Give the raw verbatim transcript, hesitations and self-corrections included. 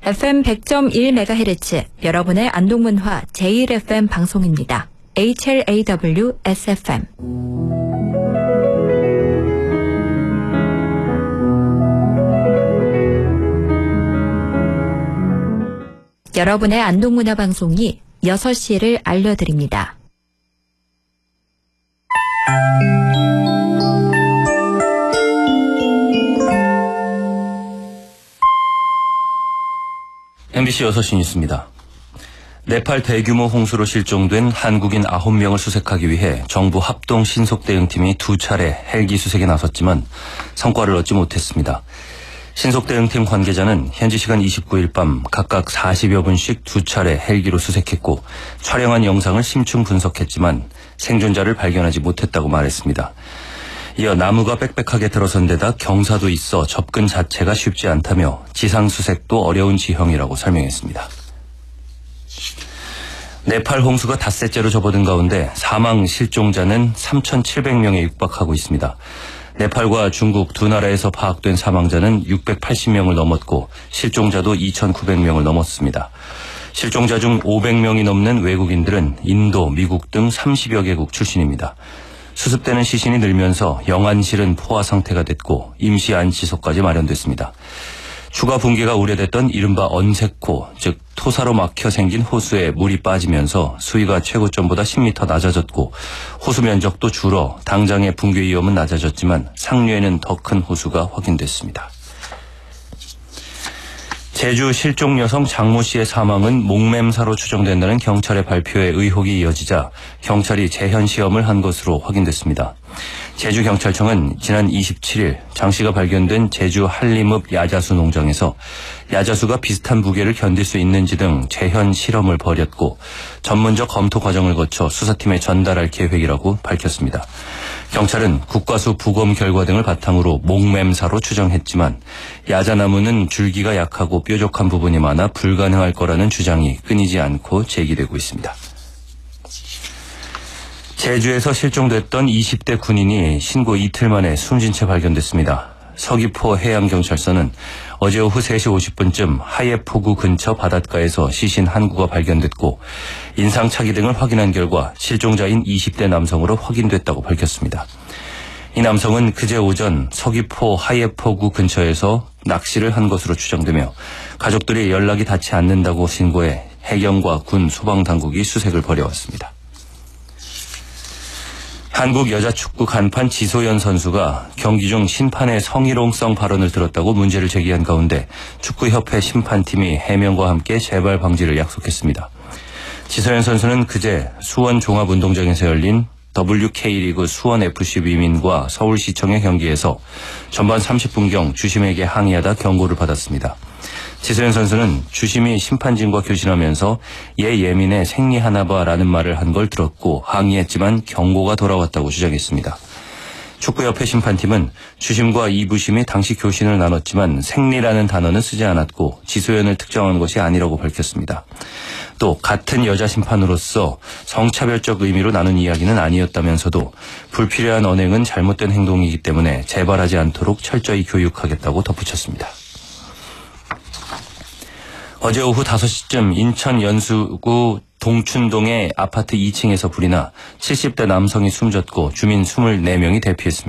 에프엠 백 점 일 메가헤르츠 여러분의 안동문화 제일 에프엠 방송입니다. 에이치엘에이더블유 에스에프엠. 여러분의 안동문화 방송이 여섯 시를 알려드립니다. 엠비씨 여섯 시 뉴스입니다. 네팔 대규모 홍수로 실종된 한국인 아홉 명을 수색하기 위해 정부 합동 신속대응팀이 두 차례 헬기 수색에 나섰지만 성과를 얻지 못했습니다. 신속대응팀 관계자는 현지 시간 이십구 일 밤 각각 사십여 분씩 두 차례 헬기로 수색했고 촬영한 영상을 심층 분석했지만 생존자를 발견하지 못했다고 말했습니다. 이어 나무가 빽빽하게 들어선 데다 경사도 있어 접근 자체가 쉽지 않다며 지상수색도 어려운 지형이라고 설명했습니다. 네팔 홍수가 닷새째로 접어든 가운데 사망 실종자는 삼천칠백 명에 육박하고 있습니다. 네팔과 중국 두 나라에서 파악된 사망자는 육백팔십 명을 넘었고 실종자도 이천구백 명을 넘었습니다. 실종자 중 오백 명이 넘는 외국인들은 인도, 미국 등 삼십여 개국 출신입니다. 수습되는 시신이 늘면서 영안실은 포화 상태가 됐고 임시 안치소까지 마련됐습니다. 추가 붕괴가 우려됐던 이른바 언색호, 즉 토사로 막혀 생긴 호수에 물이 빠지면서 수위가 최고점보다 십 미터 낮아졌고 호수 면적도 줄어 당장의 붕괴 위험은 낮아졌지만 상류에는 더 큰 호수가 확인됐습니다. 제주 실종 여성 장모 씨의 사망은 목매사로 추정된다는 경찰의 발표에 의혹이 이어지자 경찰이 재현 시험을 한 것으로 확인됐습니다. 제주경찰청은 지난 이십칠 일 장 씨가 발견된 제주 한림읍 야자수 농장에서 야자수가 비슷한 무게를 견딜 수 있는지 등 재현 실험을 벌였고 전문적 검토 과정을 거쳐 수사팀에 전달할 계획이라고 밝혔습니다. 경찰은 국과수 부검 결과 등을 바탕으로 목매사로 추정했지만 야자나무는 줄기가 약하고 뾰족한 부분이 많아 불가능할 거라는 주장이 끊이지 않고 제기되고 있습니다. 제주에서 실종됐던 이십 대 군인이 신고 이틀 만에 숨진 채 발견됐습니다. 서귀포 해양경찰서는 어제 오후 세 시 오십 분쯤 하예포구 근처 바닷가에서 시신 한 구가 발견됐고 인상착의 등을 확인한 결과 실종자인 이십 대 남성으로 확인됐다고 밝혔습니다. 이 남성은 그제 오전 서귀포 하예포구 근처에서 낚시를 한 것으로 추정되며 가족들이 연락이 닿지 않는다고 신고해 해경과 군 소방당국이 수색을 벌여왔습니다. 한국 여자축구 간판 지소연 선수가 경기 중 심판의 성희롱성 발언을 들었다고 문제를 제기한 가운데 축구협회 심판팀이 해명과 함께 재발 방지를 약속했습니다. 지소연 선수는 그제 수원 종합운동장에서 열린 더블유케이리그 수원에프씨 위민과 서울시청의 경기에서 전반 삼십 분경 주심에게 항의하다 경고를 받았습니다. 지소연 선수는 주심이 심판진과 교신하면서 얘 예민해 생리하나 봐라는 말을 한 걸 들었고 항의했지만 경고가 돌아왔다고 주장했습니다. 축구협회 심판팀은 주심과 이 부심이 당시 교신을 나눴지만 생리라는 단어는 쓰지 않았고 지소연을 특정한 것이 아니라고 밝혔습니다. 또 같은 여자 심판으로서 성차별적 의미로 나눈 이야기는 아니었다면서도 불필요한 언행은 잘못된 행동이기 때문에 재발하지 않도록 철저히 교육하겠다고 덧붙였습니다. 어제 오후 다섯 시쯤 인천 연수구 동춘동의 아파트 이 층에서 불이 나 칠십 대 남성이 숨졌고 주민 이십사 명이 대피했습니다.